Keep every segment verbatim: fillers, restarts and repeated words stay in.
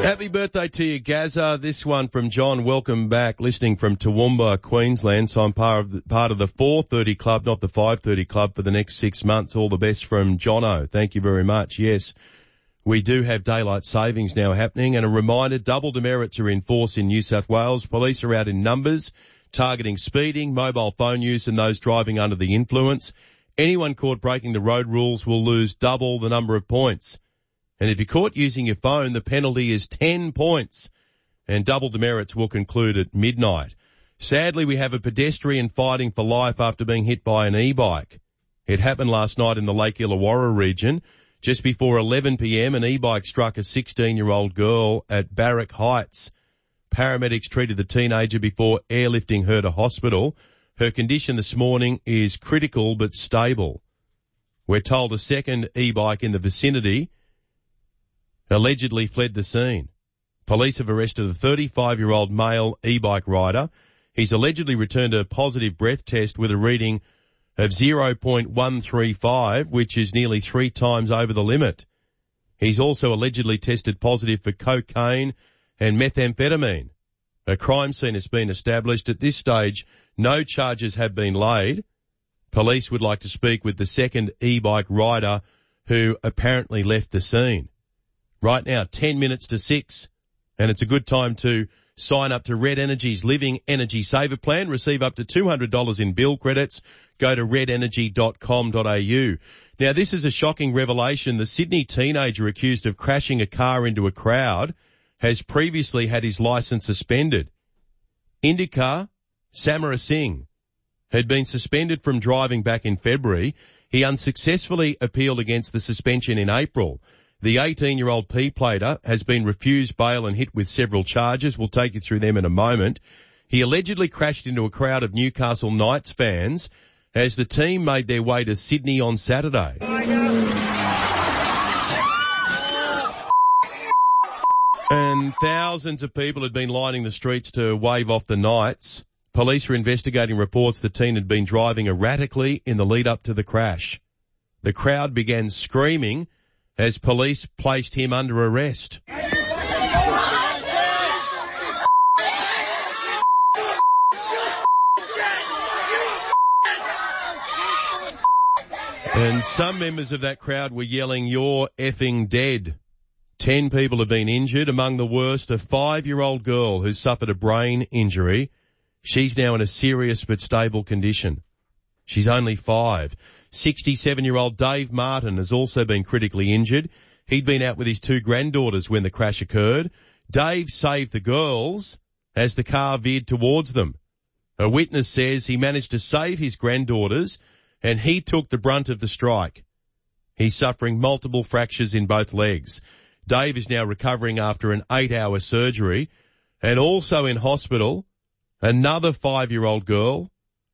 Happy birthday to you, Gazza. This one from John. Welcome back. Listening from Toowoomba, Queensland. So I'm part of the, part of the four thirty club, not the five thirty club, for the next six months. All the best from Jono. Thank you very much. Yes, we do have daylight savings now happening. And a reminder, double demerits are in force in New South Wales. Police are out in numbers, targeting speeding, mobile phone use and those driving under the influence. Anyone caught breaking the road rules will lose double the number of points. And if you're caught using your phone, the penalty is ten points. And double demerits will conclude at midnight. Sadly, we have a pedestrian fighting for life after being hit by an e-bike. It happened last night in the Lake Illawarra region. Just before eleven p.m, an e-bike struck a sixteen-year-old girl at Barrack Heights. Paramedics treated the teenager before airlifting her to hospital. Her condition this morning is critical but stable. We're told a second e-bike in the vicinity allegedly fled the scene. Police have arrested a thirty-five-year-old male e-bike rider. He's allegedly returned a positive breath test with a reading of zero point one three five, which is nearly three times over the limit. He's also allegedly tested positive for cocaine and methamphetamine. A crime scene has been established. At this stage, no charges have been laid. Police would like to speak with the second e-bike rider who apparently left the scene. Right now, ten minutes to six, and it's a good time to sign up to Red Energy's Living Energy Saver Plan. Receive up to two hundred dollars in bill credits. Go to red energy dot com dot a u. Now, this is a shocking revelation. The Sydney teenager accused of crashing a car into a crowd has previously had his licence suspended. Indikar Samarasinghe had been suspended from driving back in February. He unsuccessfully appealed against the suspension in April. The eighteen-year-old P-plater has been refused bail and hit with several charges. We'll take you through them in a moment. He allegedly crashed into a crowd of Newcastle Knights fans as the team made their way to Sydney on Saturday. And thousands of people had been lining the streets to wave off the Knights. Police are investigating reports the teen had been driving erratically in the lead up to the crash. The crowd began screaming as police placed him under arrest. And some members of that crowd were yelling, "You're effing dead." Ten people have been injured. Among the worst, a five-year-old girl who suffered a brain injury. She's now in a serious but stable condition. She's only five. sixty-seven-year-old Dave Martin has also been critically injured. He'd been out with his two granddaughters when the crash occurred. Dave saved the girls as the car veered towards them. A witness says he managed to save his granddaughters and he took the brunt of the strike. He's suffering multiple fractures in both legs. Dave is now recovering after an eight-hour surgery. And also in hospital, another five-year-old girl,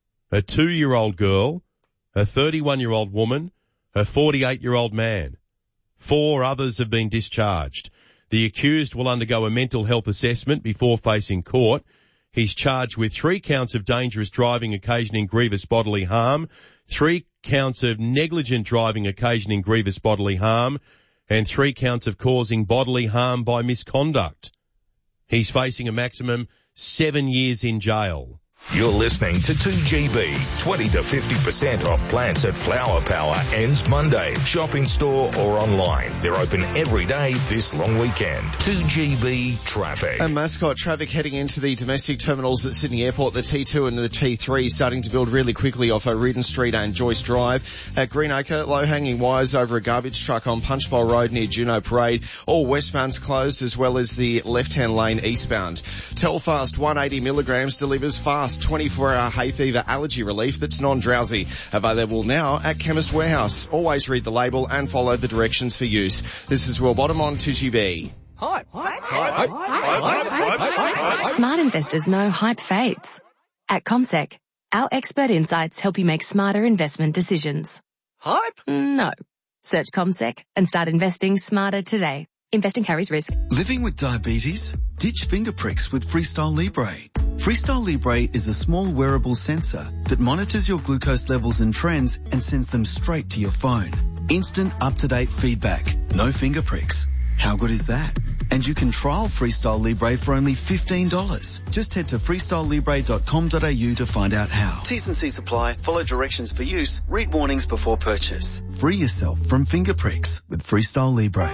a two-year-old girl, a thirty-one-year-old woman, a forty-eight-year-old man. Four others have been discharged. The accused will undergo a mental health assessment before facing court. He's charged with three counts of dangerous driving occasioning grievous bodily harm, three counts of negligent driving occasioning grievous bodily harm, and three counts of causing bodily harm by misconduct. He's facing a maximum seven years in jail. You're listening to two G B. twenty to fifty percent off plants at Flower Power ends Monday. Shop in store or online. They're open every day this long weekend. two G B traffic. And Mascot traffic heading into the domestic terminals at Sydney Airport. The T two and the T three starting to build really quickly off O'Riordan Street and Joyce Drive. At Greenacre, low-hanging wires over a garbage truck on Punchbowl Road near Juno Parade. All westbound's closed as well as the left-hand lane eastbound. Telfast one hundred eighty milligrams delivers fast twenty-four hour hay fever allergy relief that's non-drowsy. Available now at Chemist Warehouse. Always read the label and follow the directions for use. This is Will Bottom on two G B. Hype. Hype. Hype. Hype. Hype. Smart investors know hype fades. At CommSec, our expert insights help you make smarter investment decisions. Hype? No. Search CommSec and start investing smarter today. Investing carries risk. Living with diabetes? Ditch finger pricks with Freestyle Libre. Freestyle Libre is a small wearable sensor that monitors your glucose levels and trends and sends them straight to your phone. Instant up-to-date feedback. No finger pricks. How good is that? And you can trial Freestyle Libre for only fifteen dollars. Just head to freestyle libre dot com dot a u to find out how. T's and C's apply. Follow directions for use. Read warnings before purchase. Free yourself from finger pricks with Freestyle Libre.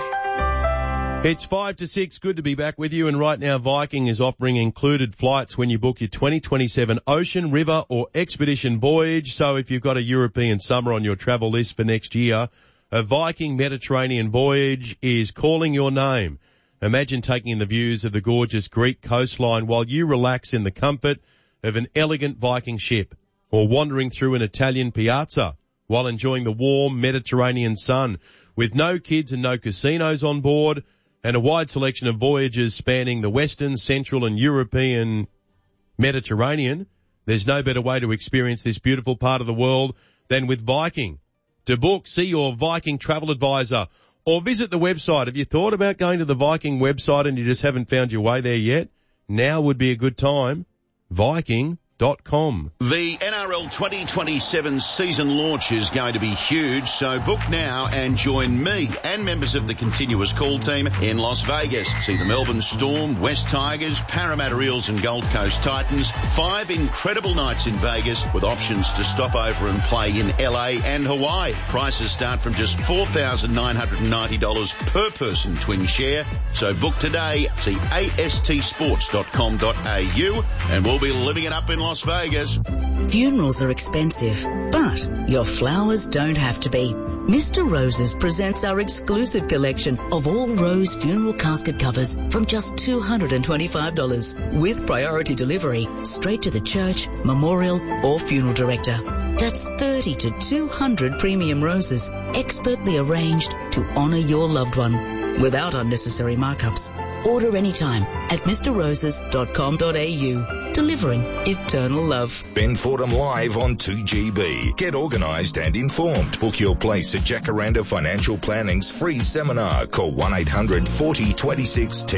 It's five to six. Good to be back with you. And right now, Viking is offering included flights when you book your twenty twenty-seven ocean, river or expedition voyage. So if you've got a European summer on your travel list for next year, a Viking Mediterranean voyage is calling your name. Imagine taking in the views of the gorgeous Greek coastline while you relax in the comfort of an elegant Viking ship, or wandering through an Italian piazza while enjoying the warm Mediterranean sun with no kids and no casinos on board, and a wide selection of voyages spanning the Western, Central and European Mediterranean. There's no better way to experience this beautiful part of the world than with Viking. To book, see your Viking travel advisor or visit the website. Have you thought about going to the Viking website and you just haven't found your way there yet? Now would be a good time. Viking dot com. The N R L twenty twenty-seven season launch is going to be huge, so book now and join me and members of the continuous call team in Las Vegas. See the Melbourne Storm, West Tigers, Parramatta Eels and Gold Coast Titans. Five incredible nights in Vegas with options to stop over and play in L A and Hawaii. Prices start from just four thousand nine hundred ninety dollars per person twin share. So book today. See A S T sports dot com dot a u and we'll be living it up in Las Vegas. Funerals are expensive, but your flowers don't have to be. Mister Roses presents our exclusive collection of all rose funeral casket covers from just two hundred twenty-five dollars with priority delivery straight to the church, memorial or funeral director. That's thirty to two hundred premium roses expertly arranged to honour your loved one without unnecessary markups. Order anytime at Mr Roses dot com dot a u. Delivering eternal love. Ben Fordham live on two G B. Get organised and informed. Book your place at Jacaranda Financial Planning's free seminar. Call one eight hundred forty twenty-six ten.